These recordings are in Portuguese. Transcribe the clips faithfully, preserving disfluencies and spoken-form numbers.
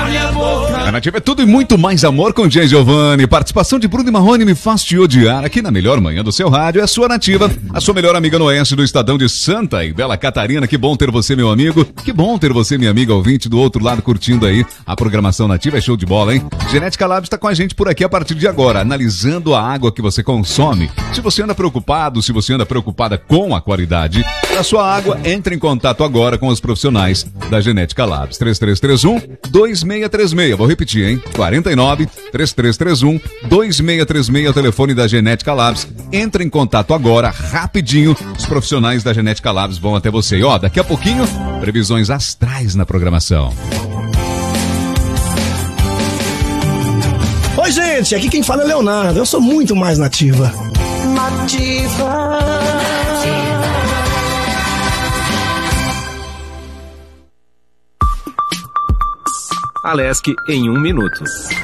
A Nativa é tudo e muito mais amor com Gian Giovanni. Participação de Bruno e Marrone, Me Faz Te Odiar. Aqui na melhor manhã do seu rádio é a sua Nativa, a sua melhor amiga no oeste do Estadão de Santa e Bela Catarina. Que bom ter você, meu amigo. Que bom ter você, minha amiga ouvinte, do outro lado curtindo aí a programação Nativa. É show de bola, hein? Genética Labs está com a gente por aqui a partir de agora, analisando a água que você consome. Se você anda preocupado, se você anda preocupada com a qualidade da sua água, entre em contato agora com os profissionais da Genética Labs. três três três um, dois seis três seis. Vou repetir, hein? quarenta e nove, três três três um, dois seis três seis é o telefone da Genética Labs. Entre em contato agora, rapidinho. Os profissionais da Genética Labs vão até você. E ó, daqui a pouquinho, previsões astrais na programação. Oi, gente, aqui quem fala é Leonardo. Eu sou muito mais nativa. Nativa. Alesc em um minuto.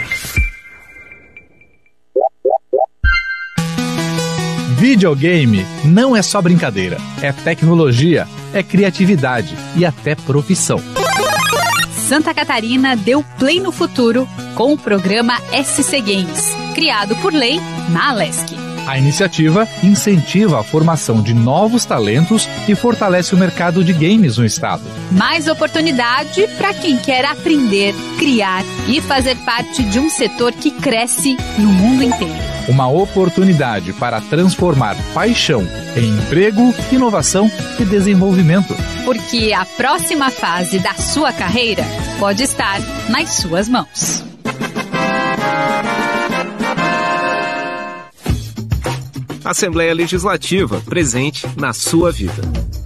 Videogame não é só brincadeira, é tecnologia, é criatividade e até profissão. Santa Catarina deu play no futuro com o programa S C Games, criado por lei na Alesc. A iniciativa incentiva a formação de novos talentos e fortalece o mercado de games no estado. Mais oportunidade para quem quer aprender, criar e fazer parte de um setor que cresce no mundo inteiro. Uma oportunidade para transformar paixão em emprego, inovação e desenvolvimento. Porque a próxima fase da sua carreira pode estar nas suas mãos. Assembleia Legislativa, presente na sua vida.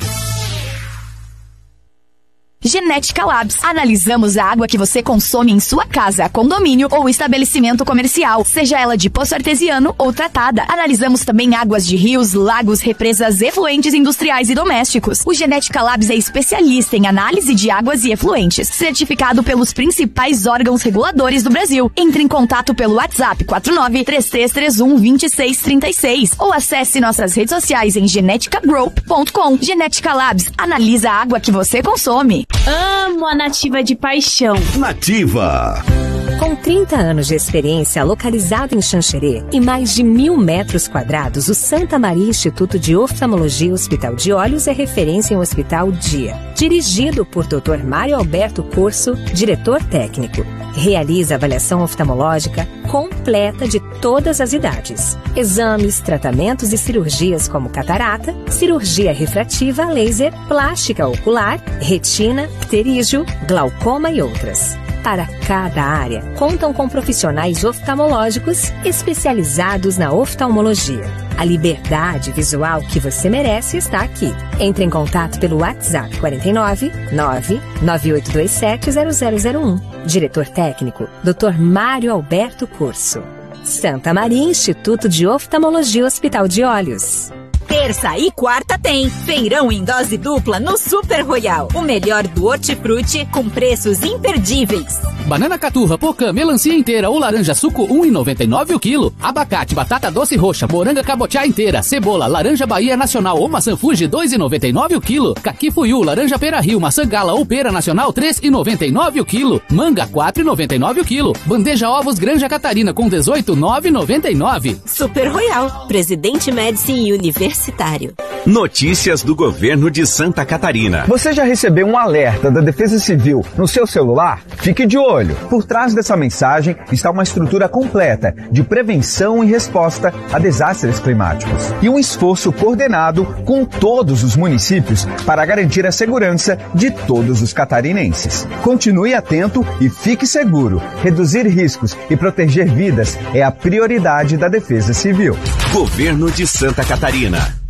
Genética Labs. Analisamos a água que você consome em sua casa, condomínio ou estabelecimento comercial, seja ela de poço artesiano ou tratada. Analisamos também águas de rios, lagos, represas, efluentes industriais e domésticos. O Genética Labs é especialista em análise de águas e efluentes, certificado pelos principais órgãos reguladores do Brasil. Entre em contato pelo WhatsApp quatro nove, três três três um, dois seis três seis ou acesse nossas redes sociais em genetica group ponto com. Genética Labs. Analisa a água que você consome. Amo a Nativa de paixão. Nativa. Com trinta anos de experiência localizado em Xanxerê e mais de mil metros quadrados, o Santa Maria Instituto de Oftalmologia Hospital de Olhos é referência em um hospital dia. Dirigido por doutor Mário Alberto Corso, diretor técnico. Realiza avaliação oftalmológica completa de todas as idades. Exames, tratamentos e cirurgias como catarata, cirurgia refrativa, laser, plástica ocular, retina, pterígio, glaucoma e outras. Para cada área, contam com profissionais oftalmológicos especializados na oftalmologia. A liberdade visual que você merece está aqui. Entre em contato pelo WhatsApp quatro nove, nove nove oito dois sete, zero zero zero um. Diretor técnico, doutor Mário Alberto Corso. Santa Maria Instituto de Oftalmologia Hospital de Olhos. Terça e quarta tem feirão em dose dupla no Super Royal. O melhor do hortifruti com preços imperdíveis. Banana caturra, pocã, melancia inteira ou laranja suco um real e noventa e nove o quilo. Abacate, batata doce roxa, moranga cabotiá inteira, cebola, laranja Bahia Nacional ou maçã Fuji dois reais e noventa e nove o quilo. Caqui fuiu, laranja pera rio, maçã gala ou pera nacional três reais e noventa e nove o quilo. Manga quatro reais e noventa e nove o quilo. Bandeja ovos Granja Catarina com dezoito reais, nove reais e noventa e nove. Super Royal, Presidente Médici e Universitário. Notícias do governo de Santa Catarina. Você já recebeu um alerta da Defesa Civil no seu celular? Fique de olho. Por trás dessa mensagem está uma estrutura completa de prevenção e resposta a desastres climáticos. E um esforço coordenado com todos os municípios para garantir a segurança de todos os catarinenses. Continue atento e fique seguro. Reduzir riscos e proteger vidas é a prioridade da Defesa Civil. Governo de Santa Catarina.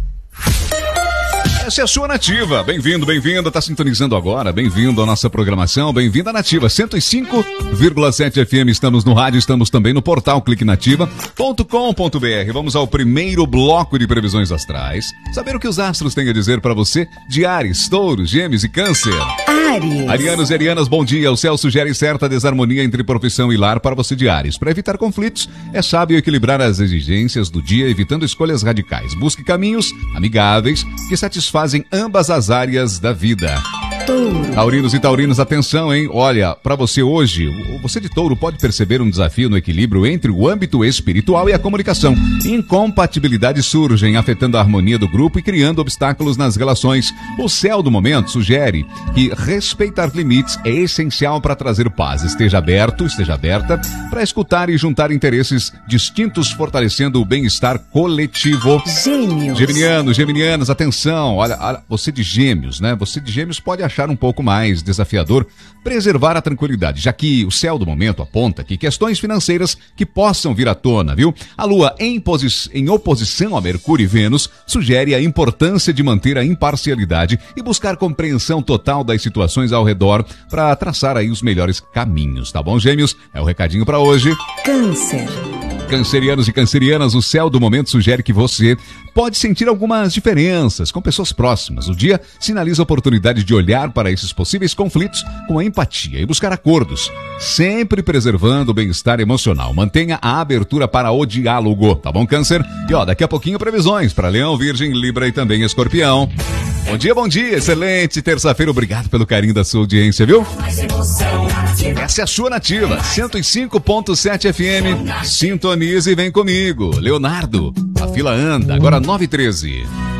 Essa é a sua Nativa. Bem-vindo, bem-vinda. Está sintonizando agora. Bem-vindo à nossa programação. Bem-vindo à Nativa cento e cinco vírgula sete F M. Estamos no rádio, estamos também no portal clique nativa ponto com ponto b r. Vamos ao primeiro bloco de previsões astrais. Saber o que os astros têm a dizer para você de Áries, Touros, Gêmeos e Câncer. Áries. Arianos e Arianas, bom dia. O céu sugere certa desarmonia entre profissão e lar para você de Áries. Para evitar conflitos, é sábio equilibrar as exigências do dia, evitando escolhas radicais. Busque caminhos amigáveis que satisfazem ambas as áreas da vida. Touro. Taurinos e taurinas, atenção, hein? Olha, para você hoje, você de touro pode perceber um desafio no equilíbrio entre o âmbito espiritual e a comunicação. Incompatibilidades surgem, afetando a harmonia do grupo e criando obstáculos nas relações. O céu do momento sugere que respeitar limites é essencial para trazer paz. Esteja aberto, esteja aberta para escutar e juntar interesses distintos, fortalecendo o bem-estar coletivo. Gêmeos. Geminianos, geminianas, atenção. Olha, olha, você de gêmeos, né? Você de gêmeos pode achar um pouco mais desafiador preservar a tranquilidade, já que o céu do momento aponta que questões financeiras que possam vir à tona, viu? A Lua em, posi- em oposição a Mercúrio e Vênus sugere a importância de manter a imparcialidade e buscar compreensão total das situações ao redor para traçar aí os melhores caminhos, tá bom, gêmeos? É o recadinho para hoje. Câncer. Cancerianos e cancerianas, o céu do momento sugere que você pode sentir algumas diferenças com pessoas próximas. O dia sinaliza a oportunidade de olhar para esses possíveis conflitos com a empatia e buscar acordos, sempre preservando o bem-estar emocional. Mantenha a abertura para o diálogo, tá bom, Câncer? E ó, daqui a pouquinho previsões para Leão, Virgem, Libra e também Escorpião. Bom dia, bom dia, excelente terça-feira, obrigado pelo carinho da sua audiência, viu? Essa é a sua nativa, cento e cinco ponto sete F M, sintonize e vem comigo. Leonardo, a fila anda, agora nove e treze.